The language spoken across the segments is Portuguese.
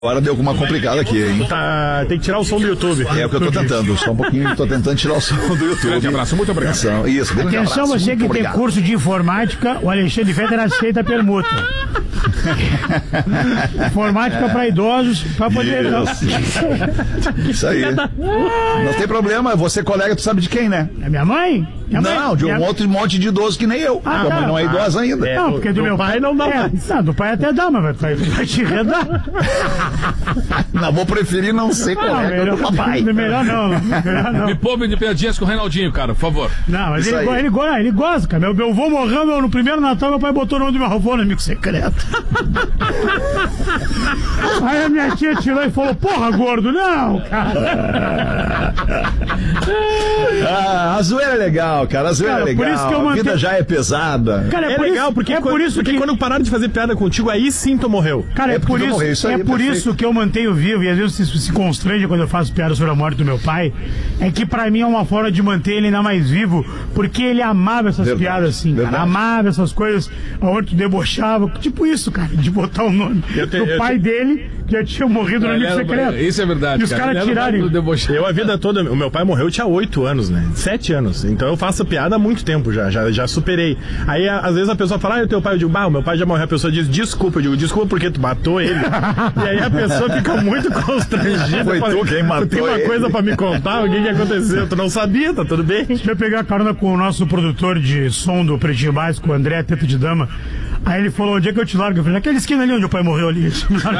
Agora deu alguma complicada aqui, hein? Tá, tem que tirar o som do YouTube. É o que eu tô tentando, só um pouquinho, tô tentando tirar o som do YouTube. Grande abraço, muito obrigado. Atenção, isso, grande Atenção, abraço, você que tem curso de informática, o Alexandre Fetter aceita a permuta. Informática para idosos, para poder... Isso aí. Não tem problema, você colega, tu sabe de quem, né? É minha mãe? Não, de um monte de idoso que nem eu. Ah, Tua mãe não é idosa ainda. Não, porque do meu pai não dá mais. Não, do pai até dá, mas vai te redar. Não, vou preferir não ser colega do papai. Melhor não. Me poupe de piadinhas com o Reinaldinho, cara, por favor. Não, mas ele gosta, cara. Meu avô morreu no primeiro Natal, meu pai botou o nome do meu avô no amigo secreto. Aí a minha tia tirou e falou, porra, gordo, não, cara. A zoeira é legal, cara, a zoeira é legal. Por isso que eu a vida já é pesada. Cara, é legal, porque quando pararam de fazer piada contigo, aí sim tu morreu. Cara, é por isso que eu mantenho vivo, e às vezes se constrange quando eu faço piada sobre a morte do meu pai, é que pra mim é uma forma de manter ele ainda mais vivo, porque ele amava essas piadas assim, cara, amava essas coisas onde tu debochava, tipo isso, cara, de botar o nome do pai dele, que já tinha morrido no amigo secreto. Isso é verdade, e os caras tirarem. Eu a vida toda, o meu pai morreu, eu tinha 8 anos, né? 7 anos. Então eu faço piada há muito tempo já superei. Aí às vezes a pessoa fala, o teu pai, eu digo, o meu pai já morreu. A pessoa diz, desculpa, eu digo, desculpa porque tu matou ele. E aí a pessoa fica muito constrangida. Foi tu quem matou tem uma coisa pra me contar, o que aconteceu? Tu não sabia, tá tudo bem? Deixa eu pegar a carona com o nosso produtor de som do Pretinho Básico, o André Teto de Dama. Aí ele falou, onde é que eu te largo? Eu falei, naquela esquina ali onde o pai morreu ali.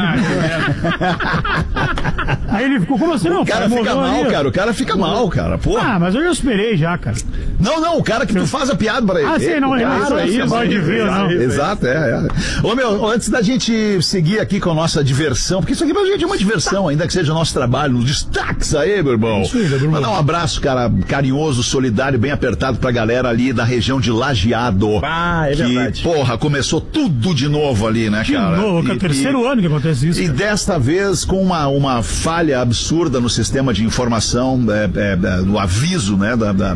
Aí ele ficou, como assim? Não, o cara fica mal, cara. O cara fica mal, cara. Porra. Mas eu já esperei já, cara. Não, o cara que tu faz a piada pra ele. Sim, não, é isso. Pode vir, não. Exato, Ô, meu, antes da gente seguir aqui com a nossa diversão, porque isso aqui pra gente é uma diversão, ainda que seja o nosso trabalho, nos destaques aí, meu irmão. Mandar um abraço, cara, carinhoso, solidário, bem apertado pra galera ali da região de Lajeado. É verdade. Porra, começou tudo de novo ali, né, cara? De novo, é o terceiro ano que acontece isso. E desta vez com uma falha absurda no sistema de informação, do aviso, né,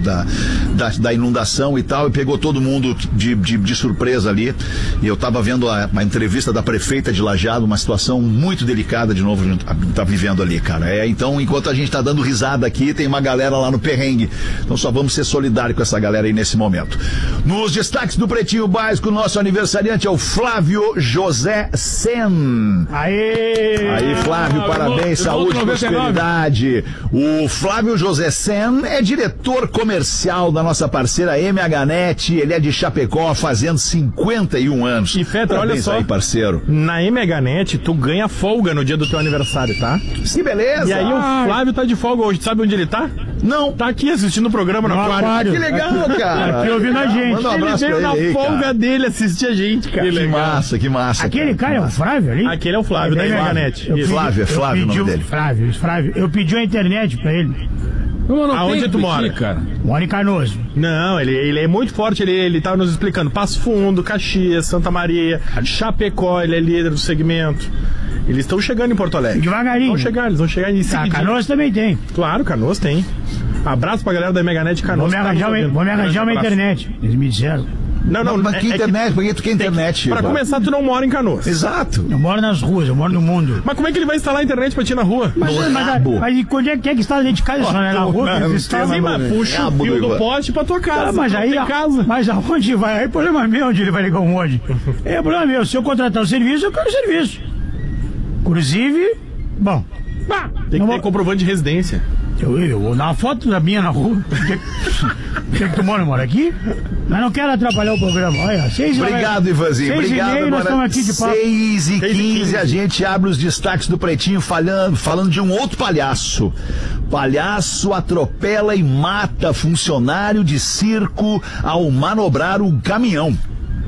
da inundação e tal, e pegou todo mundo de surpresa ali. E eu tava vendo uma entrevista da prefeita de Lajeado, uma situação muito delicada de novo a gente tá vivendo ali, cara. Então, enquanto a gente tá dando risada aqui, tem uma galera lá no perrengue. Então só vamos ser solidários com essa galera aí nesse momento. Nos destaques do Pretinho Básico, nosso aniversariante é o Flávio José Sen. Aí, Flávio, parabéns, saúde e prosperidade. O Flávio José Sen é diretor comercial da nossa parceira MHNet. Ele é de Chapecó, fazendo 51 anos. E Fetra, olha só, aí, parceiro. Na MHNet, tu ganha folga no dia do teu aniversário, tá? Que beleza! E aí o Flávio tá de folga hoje. Sabe onde ele tá? Não. Tá aqui assistindo o programa no Aquário. Que legal, cara. Aqui ouvindo a gente. Manda um abraço ele veio pra ele na aí, folga cara. dele assistir a gente, cara. Que massa. Aquele cara é o Flávio ali? Aquele é o Flávio da MHNet. Flávio o nome dele. Flávio. Eu pedi a internet pra ele. Aonde tu mora? Cara? Mora em Canoas. Não, ele é muito forte, ele tava nos explicando. Passo Fundo, Caxias, Santa Maria, Chapecó, ele é líder do segmento. Eles estão chegando em Porto Alegre. Devagarinho. Eles vão chegar em seguida. Canoas também tem. Claro, Canoas tem. Abraço pra galera da MHNet Canoas. Vou me arranjar uma internet. Eles me disseram. Não, mas que internet? Por que tu quer internet? Pra começar, tu não mora em Canoas. Exato. Eu moro nas ruas, eu moro no mundo. Mas como é que ele vai instalar a internet pra ti na rua? Mas quando é que está dentro de casa? Só na rua? Puxa o fio do poste pra tua casa. Mas aonde vai? Aí o problema é meu onde ele vai ligar um monte. É problema meu. Se eu contratar o serviço, eu quero o serviço. Inclusive, bom. Tem que ter comprovante de residência. Eu vou dar uma foto da minha na rua. Quer que tu mora aqui? Mas não quero atrapalhar o programa. Olha, Obrigado, Ivanzinho. Obrigado. Nós estamos aqui de papo. 6h15, a gente abre os destaques do Pretinho falando de um outro palhaço. Palhaço atropela e mata funcionário de circo ao manobrar um caminhão.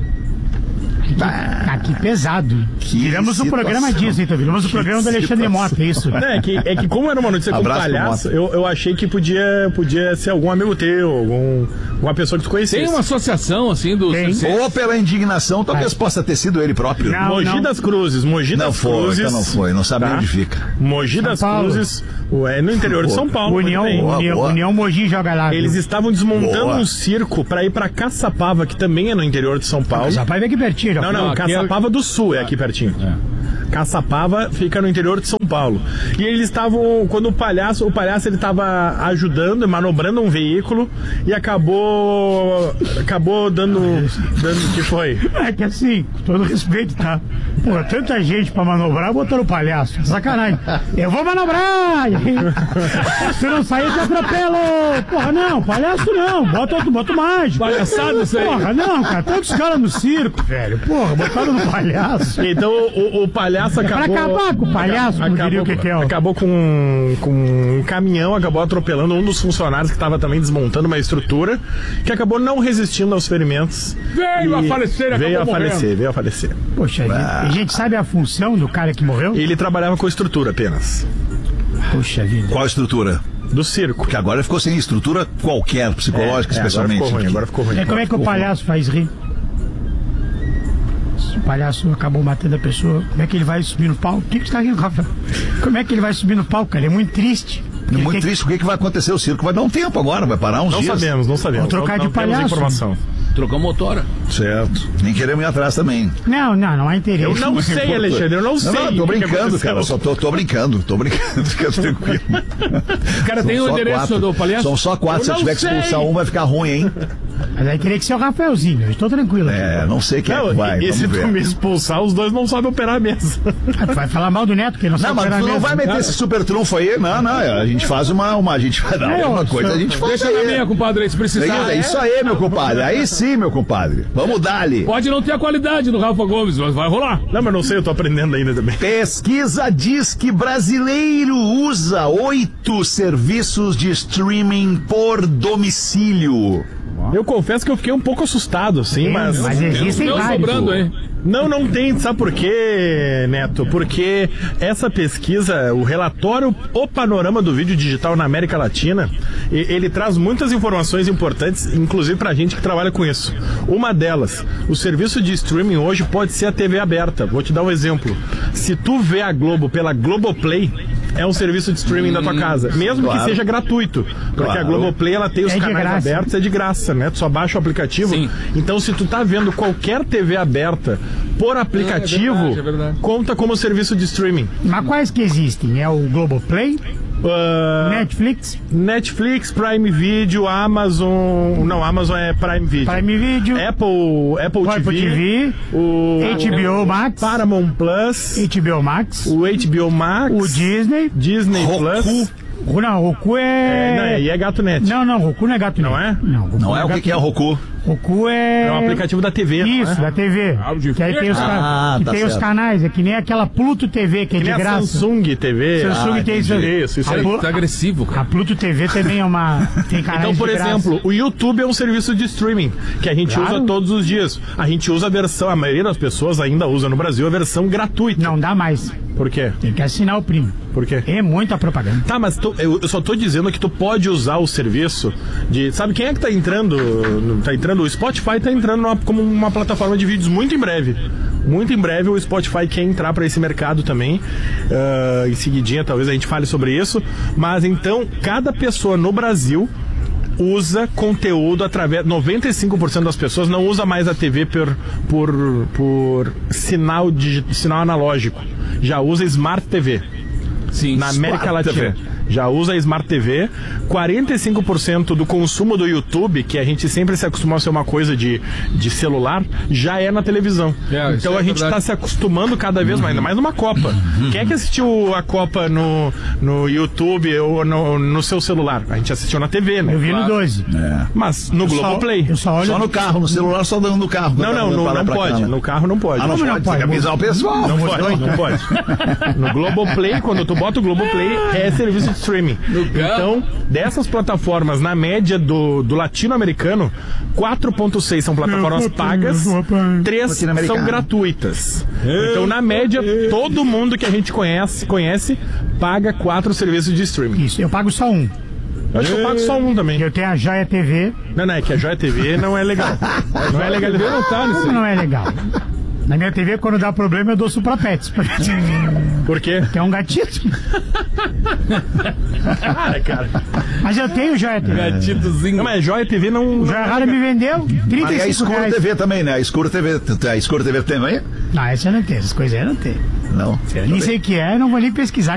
Que pesado. Viramos o programa disso, então. Viramos o programa do Alexandre Mota, isso. É que como era uma notícia com palhaço, eu achei que podia ser algum amigo teu, alguma pessoa que tu conhecia. Tem uma associação, assim, do... Ou pela indignação, talvez possa ter sido ele próprio. Mogi das Cruzes. Não foi, não sabe onde fica. Mogi das Cruzes, no interior de São Paulo. União Mogi joga lá. Eles estavam desmontando um circo pra ir pra Caçapava, que também é no interior de São Paulo. Caçapava é aqui pertinho. Não, Caçapava do Sul é aqui pertinho. Caçapava fica no interior de São Paulo. E eles estavam, quando o palhaço ele estava ajudando, manobrando um veículo e acabou dando o que foi? É que assim, com todo respeito, tá? Pô, tanta gente pra manobrar, botaram o palhaço. Sacanagem. Eu vou manobrar! E aí, se não sair, te atropelo! Porra, não, palhaço não. Bota o mágico. Palhaçada isso aí. Porra, não, cara. Tantos caras no circo, velho. Porra, botaram no palhaço. Então o palhaço acabou... Pra acabar com o palhaço, como diria o Kekel. Acabou com um caminhão, acabou atropelando um dos funcionários que estava também desmontando uma estrutura, que acabou não resistindo aos ferimentos. Veio a falecer. Poxa, a gente sabe a função do cara que morreu? Ele trabalhava com estrutura apenas. Poxa vida. Qual a estrutura? Do circo. Porque agora ficou sem estrutura qualquer, psicológica, especialmente. Agora ficou ruim. E como é que o palhaço faz rir? Se o palhaço acabou matando a pessoa, como é que ele vai subir no palco? O que você tá rindo, Rafa? Como é que ele vai subir no palco, cara? Ele é muito triste. Muito triste. O que vai acontecer? O circo vai dar um tempo agora, vai parar uns dias. Não sabemos. Vou trocar de palhaço. Informação. Trocou motora. Certo. Nem queremos ir atrás também. Não há interesse. Eu não sei, Alexandre, eu não sei. Não, tô brincando, cara. Só tô brincando. Fica tranquilo. O cara tem o endereço do palhaço? São só 4. Se eu tiver que expulsar um, vai ficar ruim, hein? Mas aí teria que ser o Rafaelzinho. Eu estou tranquilo. Não sei quem é que vai. E se tu me expulsar, os dois não sabem operar mesmo. Tu vai falar mal do Neto, que ele não sabe operar mesmo. mesmo. Não, mas tu não vai meter esse super trunfo aí. Não. A gente faz a gente vai dar alguma coisa. A gente faz. Deixa na minha, compadre, aí, se precisar. É isso aí, meu compadre. Aí sim, meu compadre. Vamos dar-lhe. Pode não ter a qualidade do Rafa Gomes, mas vai rolar. Não, mas não sei, eu tô aprendendo ainda também. Pesquisa diz que brasileiro usa 8 serviços de streaming por domicílio. Eu confesso que eu fiquei um pouco assustado, assim, mas existem vários. Sobrando, hein? Não tem, sabe por quê, Neto? Porque essa pesquisa, o relatório O Panorama do Vídeo Digital na América Latina, ele traz muitas informações importantes, inclusive pra gente que trabalha com isso. Uma delas, o serviço de streaming hoje pode ser a TV aberta. Vou te dar um exemplo. Se tu vê a Globo pela Globoplay, é um serviço de streaming da tua casa, mesmo que seja gratuito, porque a Globoplay ela tem os canais abertos, é de graça, né? Tu só baixa o aplicativo. Sim. Então, se tu tá vendo qualquer TV aberta por aplicativo, é verdade. conta como serviço de streaming. Mas quais que existem? É o Globoplay? Netflix, Prime Video, Amazon. Não, Amazon é Prime Video. Apple TV, o HBO Max, Paramount Plus, HBO Max, o HBO Max, o Disney Plus. Não, Roku é GatoNet. Não, Roku não é GatoNet. Não é? Não é o que é o Roku? Roku é um aplicativo da TV. Isso, da TV. Que aí tem os canais, é que nem aquela Pluto TV, que é de graça. Samsung TV. Samsung tem isso. Isso é agressivo, cara. A Pluto TV também tem canais. Então, por exemplo, o YouTube é um serviço de streaming que a gente usa todos os dias. A gente usa a versão, a maioria das pessoas ainda usa no Brasil a versão gratuita. Não dá mais. Por quê? Tem que assinar o primo. Por quê? É muita propaganda. Tá, mas eu só tô dizendo que tu pode usar o serviço de... Sabe quem é que tá entrando? O Spotify tá entrando como uma plataforma de vídeos muito em breve. Muito em breve o Spotify quer entrar para esse mercado também. Em seguidinha talvez a gente fale sobre isso. Mas então, cada pessoa no Brasil usa conteúdo através... 95% das pessoas não usa mais a TV por sinal analógico. Já usa Smart TV. Sim, na América Latina. Já usa a Smart TV. 45% do consumo do YouTube, que a gente sempre se acostumou a ser uma coisa de celular, já é na televisão. Então a gente está se acostumando cada vez mais, ainda mais numa Copa. Quem é que assistiu a Copa no YouTube ou no seu celular? A gente assistiu na TV, né? Eu vi no 12. Mas no Globoplay. Só no carro, no celular só dando no carro. Não pode. No carro não pode. Não pode. Tem que avisar o pessoal. Não pode. No Globoplay, quando tu bota o Globoplay, é serviço de streaming. Então, dessas plataformas, na média do latino-americano, 4.6 são plataformas pagas, 3 são gratuitas. Então, na média, todo mundo que a gente conhece paga 4 serviços de streaming. Isso, eu pago só um. Eu acho que eu pago só um também. Eu tenho a Joia TV. Não, é que a Joia TV não é legal. Não é legal. Como não é legal? Na minha TV, quando dá problema, eu dou Suprapets. Por quê? Que é um gatito. Cara. Mas eu tenho Joia TV. Gatitozinho. Não, mas Joia TV não... O Joia Rara me vendeu 35 reais. E a Escuro reais. TV também, né? A Escuro TV tem também? Não, essa eu não tenho, essas coisas aí eu não tenho. Não. Nem sei o que é, não vou nem pesquisar.